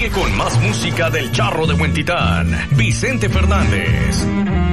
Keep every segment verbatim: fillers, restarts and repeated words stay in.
Sigue con más música del Charro de Huentitán, Vicente Fernández.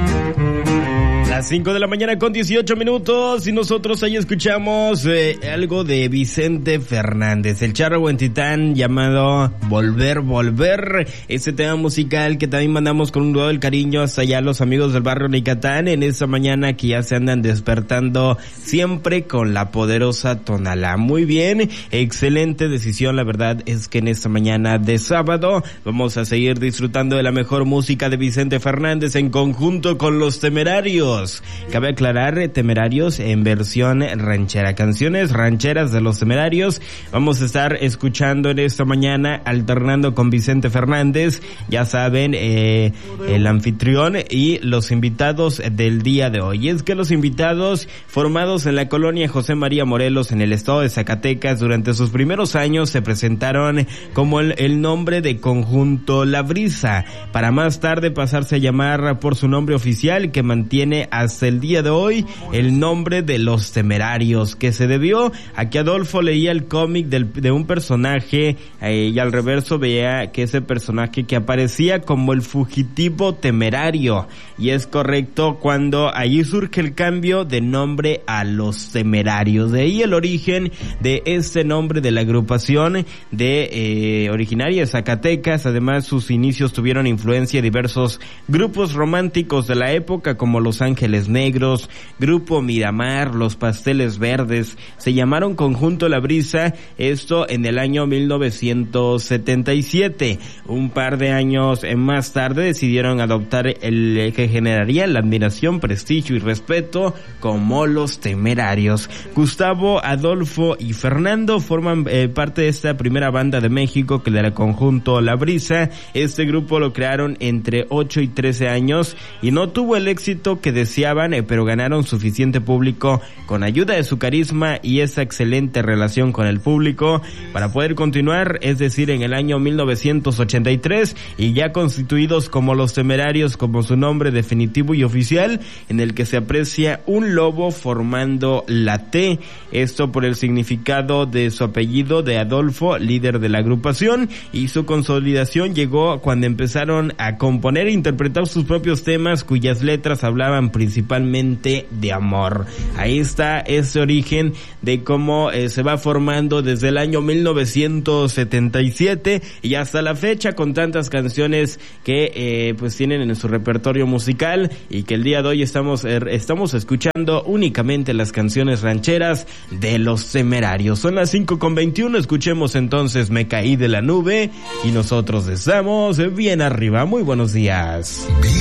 Las cinco de la mañana con dieciocho minutos y nosotros ahí escuchamos eh, algo de Vicente Fernández, el Charro Huentitán, llamado Volver, Volver, ese tema musical que también mandamos con un todo el cariño hasta allá a los amigos del barrio Nicatán en esta mañana que ya se andan despertando siempre con la poderosa Tonalá. Muy bien, excelente decisión, la verdad es que en esta mañana de sábado vamos a seguir disfrutando de la mejor música de Vicente Fernández en conjunto con Los Temerarios. Cabe aclarar, Temerarios en versión ranchera, canciones rancheras de Los Temerarios. Vamos a estar escuchando en esta mañana, alternando con Vicente Fernández, ya saben, eh, el anfitrión y los invitados del día de hoy. Es que los invitados formados en la colonia José María Morelos en el estado de Zacatecas durante sus primeros años se presentaron como el, el nombre de Conjunto La Brisa, para más tarde pasarse a llamar por su nombre oficial que mantiene hasta el día de hoy el nombre de Los Temerarios, que se debió a que Adolfo leía el cómic del, de un personaje eh, y al reverso veía que ese personaje que aparecía como el fugitivo temerario, y es correcto cuando allí surge el cambio de nombre a Los Temerarios. De ahí el origen de este nombre de la agrupación de eh, originaria de Zacatecas. Además, sus inicios tuvieron influencia de diversos grupos románticos de la época como Los Ángeles Negros, Grupo Miramar, Los Pasteles Verdes. Se llamaron Conjunto La Brisa, esto en el año mil novecientos setenta y siete. Un par de años más tarde decidieron adoptar el que generaría la admiración, prestigio y respeto como Los Temerarios. Gustavo, Adolfo y Fernando forman eh, parte de esta primera banda de México que era Conjunto La Brisa. Este grupo lo crearon entre ocho y trece años y no tuvo el éxito que deseaban, eh, pero ganaron suficiente público con ayuda de su carisma y esa excelente relación con el público para poder continuar, es decir, en el año mil novecientos ochenta y tres, y ya constituidos como Los Temerarios, como su nombre definitivo y oficial, en el que se aprecia un lobo formando la T, esto por el significado de su apellido de Adolfo, líder de la agrupación, y su consolidación llegó cuando empezaron a componer e interpretar sus propios temas cuyas letras hablaban principalmente de amor. Ahí está ese origen de cómo eh, se va formando desde el año mil novecientos setenta y siete y hasta la fecha, con tantas canciones que eh, pues tienen en su repertorio musical, y que el día de hoy estamos eh, estamos escuchando únicamente las canciones rancheras de Los Temerarios. Son las cinco con veintiuno, escuchemos entonces Me Caí de la Nube y nosotros estamos bien arriba. Muy buenos días.